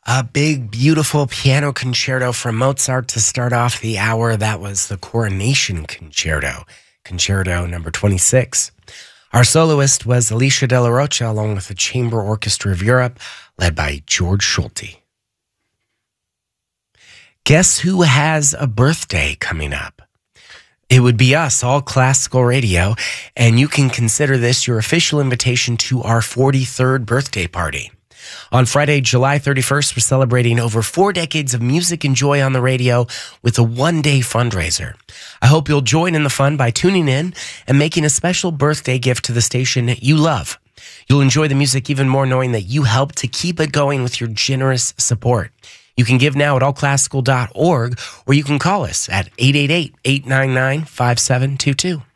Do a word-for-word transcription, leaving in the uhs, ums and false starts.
A big, beautiful piano concerto from Mozart to start off the hour. That was the Coronation Concerto, Concerto number twenty-six. Our soloist was Alicia De La Rocha, along with the Chamber Orchestra of Europe, led by George Schulte. Guess who has a birthday coming up? It would be us, All Classical Radio, and you can consider this your official invitation to our forty-third birthday party. On Friday, July thirty-first, we're celebrating over four decades of music and joy on the radio with a one-day fundraiser. I hope you'll join in the fun by tuning in and making a special birthday gift to the station you love. You'll enjoy the music even more knowing that you helped to keep it going with your generous support. You can give now at all classical dot org, or you can call us at eight eight eight, eight nine nine, five seven two two.